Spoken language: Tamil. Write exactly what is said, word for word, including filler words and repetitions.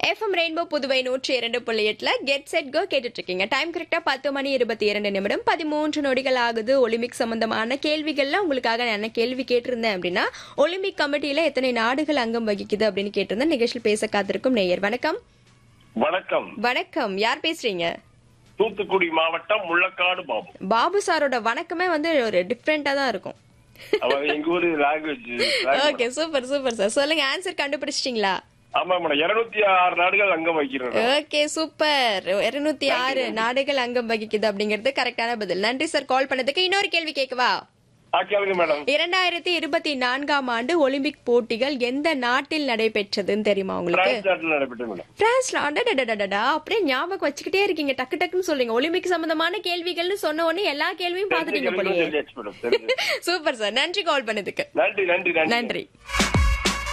எஃப்எம் ரெயின்போ புதுவை நூற்றி இரண்டு புள்ளி எட்டுல கெட் செட் கோ கேட்டுட்டு இருக்கீங்க. டைம் கரெக்டா பத்து மணி இருபத்தி இரண்டு நிமிடம் பதிமூன்று நொடிகள் ஆகுது. ஒலிம்பிக் சம்பந்தமான கேள்விகள்ல உங்களுக்காக நான் என்ன கேள்வி கேட்டிருந்தேன் அப்படின்னா, ஒலிம்பிக் கமிட்டியில எத்தனை நாடுகள் அங்கம் வகிக்குது அப்படின்னு கேட்டிருந்தேன். நிகழ்ச்சியில் பேச காத்திருக்கும் நேயர் வணக்கம். வணக்கம். வணக்கம், யார் பேசுறீங்க? தூத்துக்குடி மாவட்டம் முள்ளக்காடு பாபு. பாபு சாரோட வணக்கமே வந்து ஒரு டிஃப்ரெண்டா தான் இருக்கும். எங்க ஊரு language. Okay, super super sir. சொல்லுங்க, ஆன்சர் கண்டுபிடிச்சிட்டீங்களா? ஆமா மேடம், இருநூத்தி ஆறு நாடுகள் அங்கம் வகிக்கிறது. Okay, super. இருநூத்தி ஆறு நாடுகள் அங்கம் வகிக்குது அப்படிங்கிறது கரெக்டான பதில். நன்றி சார் கால் பண்ணதுக்கு. இன்னொரு கேள்வி கேட்கவா? மேடம், இரண்டாயிரத்தி இருபத்தி நான்காம் ஆண்டு ஒலிம்பிக் போட்டிகள் எந்த நாட்டில் நடைபெற்றதுன்னு தெரியுமா உங்களுக்கு? பிரான்ஸ்ல. அப்படியே ஞாபகம் வச்சுக்கிட்டே இருக்கீங்க, டக்கு டக்குன்னு சொல்றீங்க. ஒலிம்பிக் சம்பந்தமான கேள்விகள்னு சொன்ன உடனே எல்லா கேள்வியும் பாத்துட்டீங்க போலயே. சூப்பர் சார், நன்றி கால் பண்ணதுக்கு. நன்றி நன்றி நன்றி.